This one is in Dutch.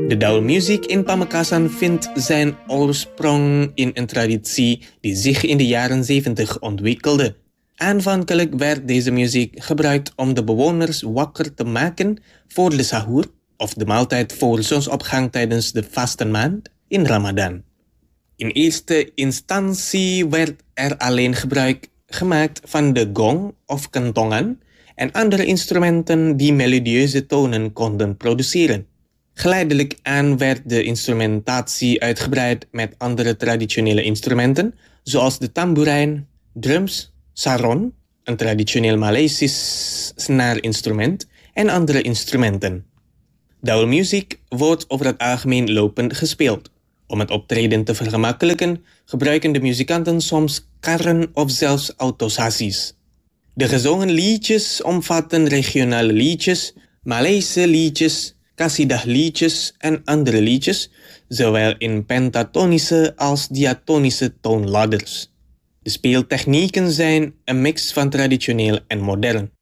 De daulmuziek in Pamekasan vindt zijn oorsprong in een traditie die zich in de jaren 70 ontwikkelde. Aanvankelijk werd deze muziek gebruikt om de bewoners wakker te maken voor de sahur, of de maaltijd voor zonsopgang tijdens de vastenmaand in Ramadan. In eerste instantie werd er alleen gebruik gemaakt van de gong of kentongan en andere instrumenten die melodieuze tonen konden produceren. Geleidelijk aan werd de instrumentatie uitgebreid met andere traditionele instrumenten, zoals de tamboerijn, drums, saron, een traditioneel Maleisisch snaarinstrument, en andere instrumenten. Daulmuziek wordt over het algemeen lopend gespeeld. Om het optreden te vergemakkelijken gebruiken de muzikanten soms karren of zelfs autoshasis. De gezongen liedjes omvatten regionale liedjes, Maleise liedjes, Kasidah-liedjes en andere liedjes, zowel in pentatonische als diatonische toonladders. De speeltechnieken zijn een mix van traditioneel en modern.